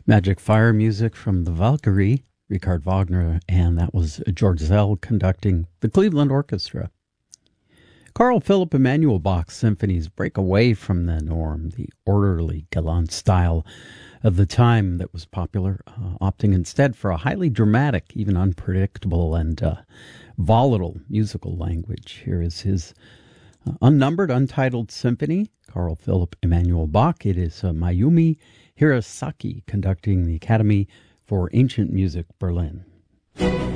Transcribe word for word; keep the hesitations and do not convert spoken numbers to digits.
Magic Fire music from the Valkyrie, Richard Wagner, and that was George Zell conducting the Cleveland Orchestra. Carl Philipp Emanuel Bach's symphonies break away from the norm, the orderly, gallant style of the time that was popular, uh, opting instead for a highly dramatic, even unpredictable, and uh, volatile musical language. Here is his uh, unnumbered, untitled symphony, Carl Philipp Emanuel Bach. It is uh, Mayumi Hirasaki conducting the Academy for Ancient Music, Berlin.